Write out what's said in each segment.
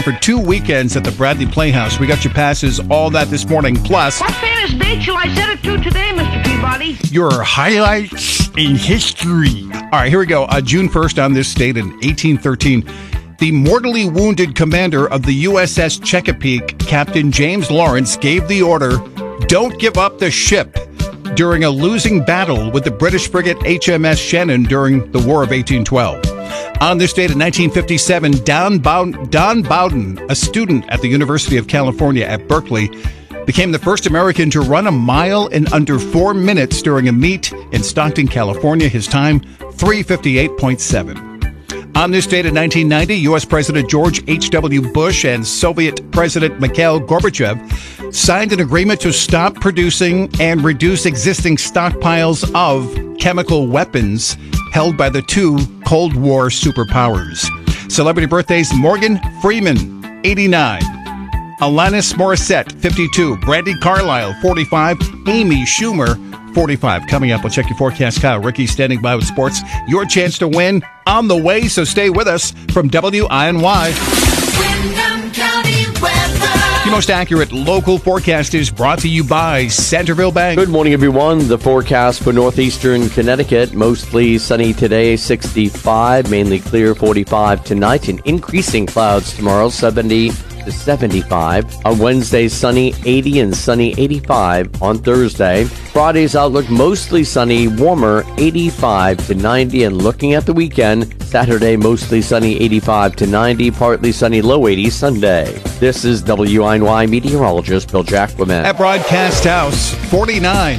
for 2 weekends at the Bradley Playhouse. We got your passes, all that this morning. Plus, what famous date shall I set it to today, Mr. Peabody? Your highlights in history. All right, here we go. June 1st on this date in 1813, the mortally wounded commander of the USS Chesapeake, Captain James Lawrence, gave the order, "Don't give up the ship," during a losing battle with the British frigate HMS Shannon during the War of 1812. On this date in 1957, Don Bowden, a student at the University of California at Berkeley, became the first American to run a mile in under 4 minutes during a meet in Stockton, California. His time, 3:58.7. On this date in 1990, U.S. President George H.W. Bush and Soviet President Mikhail Gorbachev signed an agreement to stop producing and reduce existing stockpiles of chemical weapons held by the two Cold War superpowers. Celebrity birthdays: Morgan Freeman, 89. Alanis Morissette, 52. Brandi Carlile, 45. Amy Schumer, 45. Coming up, we'll check your forecast. Kyle Rickey standing by with sports. Your chance to win on the way, so stay with us from WINY. Windham County weather. The most accurate local forecast is brought to you by Centerville Bank. Good morning, everyone. The forecast for northeastern Connecticut: mostly sunny today, 65, mainly clear, 45 tonight, and increasing clouds tomorrow, 70 to 75. On Wednesday, sunny, 80, and sunny, 85 on Thursday. Friday's outlook: mostly sunny, warmer, 85 to 90. And looking at the weekend, Saturday, mostly sunny, 85 to 90, partly sunny, low 80s Sunday. This is WINY meteorologist Bill Jacquemin. At Broadcast House, 49.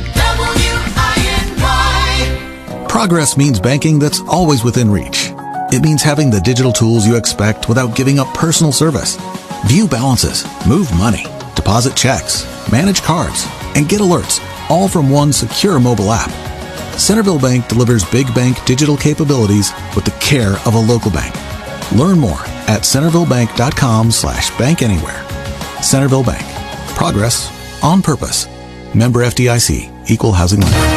WINY. Progress means banking that's always within reach. It means having the digital tools you expect without giving up personal service. View balances, move money, deposit checks, manage cards, and get alerts, all from one secure mobile app. Centerville Bank delivers big bank digital capabilities with the care of a local bank. Learn more at centervillebank.com/bankanywhere. Centerville Bank. Progress on purpose. Member FDIC. Equal housing lender.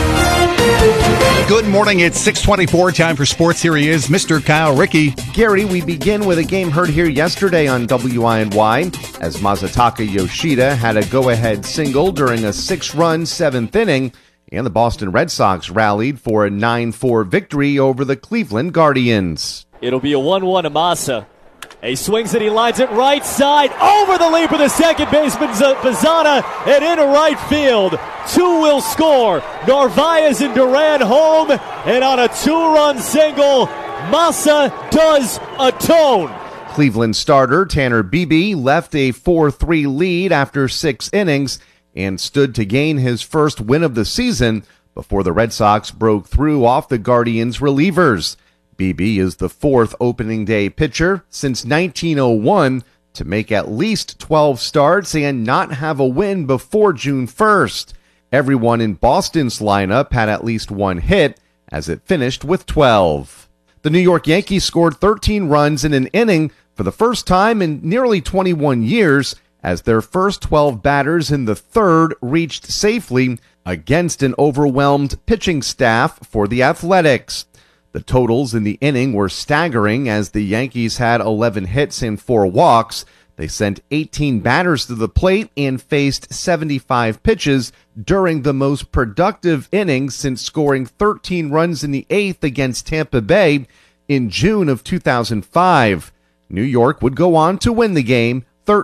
Good morning. It's 6:24. Time for sports. Here he is, Mr. Kyle Rickey. Gary, we begin with a game heard here yesterday on WINY as Masataka Yoshida had a go-ahead single during a 6-run 7th inning, and the Boston Red Sox rallied for a 9-4 victory over the Cleveland Guardians. It'll be a 1-1 Amasa. He swings it, he lines it right side, over the leap of the second baseman, Pizzana, and into right field. 2 will score. Narvaez and Duran home, and on a 2-run single, Massa does atone. Cleveland starter Tanner Beebe left a 4-3 lead after 6 innings and stood to gain his first win of the season before the Red Sox broke through off the Guardians' relievers. Beebe is the 4th opening day pitcher since 1901 to make at least 12 starts and not have a win before June 1st. Everyone in Boston's lineup had at least 1 hit, as it finished with 12. The New York Yankees scored 13 runs in an inning for the first time in nearly 21 years, as their first 12 batters in the 3rd reached safely against an overwhelmed pitching staff for the Athletics. The totals in the inning were staggering as the Yankees had 11 hits and 4 walks. They sent 18 batters to the plate and faced 75 pitches during the most productive inning since scoring 13 runs in the 8th against Tampa Bay in June of 2005. New York would go on to win the game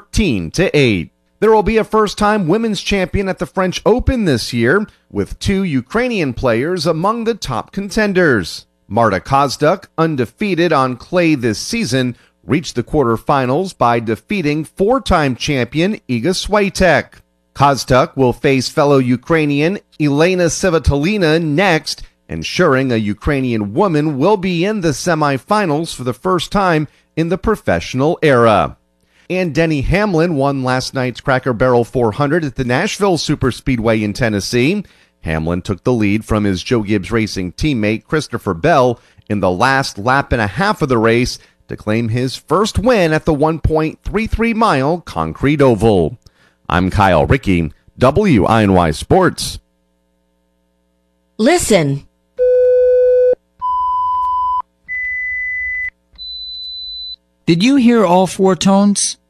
13-8. There will be a first-time women's champion at the French Open this year, with 2 Ukrainian players among the top contenders. Marta Kozduk, undefeated on clay this season, reached the quarterfinals by defeating 4-time champion Iga Swiatek. Kozduk will face fellow Ukrainian Elena Svitolina next, ensuring a Ukrainian woman will be in the semifinals for the first time in the professional era. And Denny Hamlin won last night's Cracker Barrel 400 at the Nashville Superspeedway in Tennessee. Hamlin took the lead from his Joe Gibbs Racing teammate Christopher Bell in the last lap and a half of the race to claim his first win at the 1.33-mile concrete oval. I'm Kyle Rickey, WINY Sports. Listen. Did you hear all 4 tones?